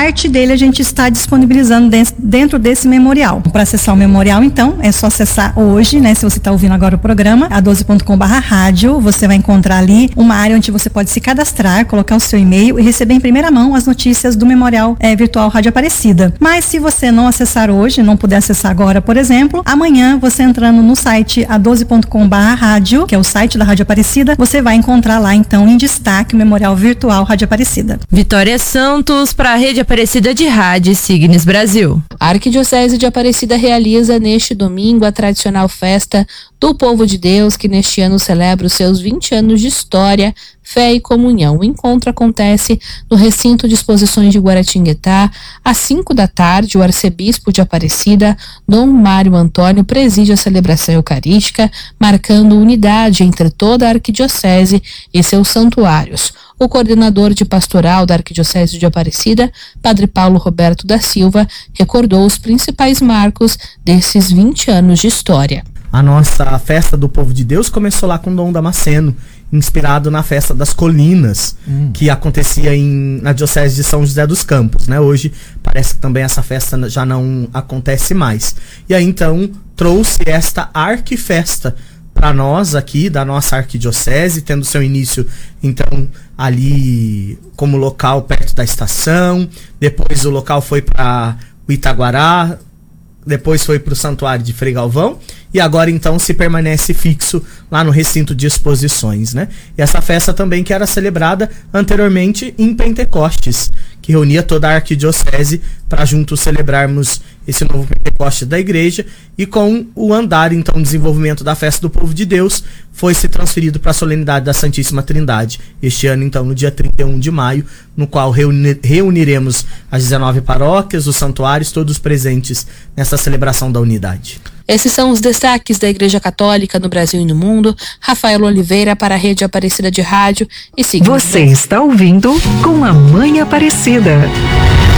parte dele a gente está disponibilizando dentro desse memorial. Para acessar o memorial, então, é só acessar hoje, né? Se você está ouvindo agora o programa, a12.com/rádio, você vai encontrar ali uma área onde você pode se cadastrar, colocar o seu e-mail e receber em primeira mão as notícias do Memorial Virtual Rádio Aparecida. Mas se você não acessar hoje, não puder acessar agora, por exemplo, amanhã você entrando no site a12.com/rádio, que é o site da Rádio Aparecida, você vai encontrar lá então em destaque o Memorial Virtual Rádio Aparecida. Vitória Santos para a Rede Aparecida de Rádio Signes Brasil. A Arquidiocese de Aparecida realiza neste domingo a tradicional festa do Povo de Deus, que neste ano celebra os seus 20 anos de história, fé e comunhão. O encontro acontece no recinto de exposições de Guaratinguetá, às 5 da tarde. O arcebispo de Aparecida, Dom Mário Antônio, preside a celebração eucarística, marcando unidade entre toda a arquidiocese e seus santuários. O coordenador de pastoral da Arquidiocese de Aparecida, Padre Paulo Roberto da Silva, recordou os principais marcos desses 20 anos de história. A nossa festa do Povo de Deus começou lá com Dom Damasceno, inspirado na festa das colinas, que acontecia na Diocese de São José dos Campos, né? Hoje parece que também essa festa já não acontece mais. E aí então trouxe esta arquifesta para nós aqui da nossa arquidiocese, tendo seu início então ali como local perto da estação, depois o local foi para o Itaguará, depois foi para o Santuário de Frei Galvão e agora então se permanece fixo lá no recinto de exposições, né? E essa festa também que era celebrada anteriormente em Pentecostes, que reunia toda a arquidiocese para juntos celebrarmos esse novo Pentecostes da igreja, e com o andar, então, o desenvolvimento da festa do Povo de Deus foi se transferido para a solenidade da Santíssima Trindade, este ano, então, no dia 31 de maio, no qual reuniremos as 19 paróquias, os santuários, todos presentes nessa celebração da unidade. Esses são os destaques da Igreja Católica no Brasil e no mundo. Rafael Oliveira para a Rede Aparecida de Rádio e Signos. Você está ouvindo Com a Mãe Aparecida.